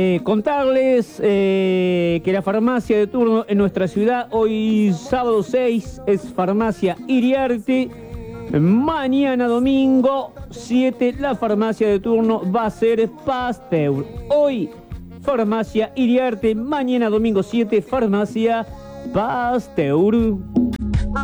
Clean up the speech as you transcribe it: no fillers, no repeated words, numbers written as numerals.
Contarles que la farmacia de turno en nuestra ciudad hoy sábado 6 es Farmacia Iriarte. Mañana domingo 7 la farmacia de turno va a ser Pasteur. Hoy Farmacia Iriarte, mañana domingo 7 Farmacia Pasteur.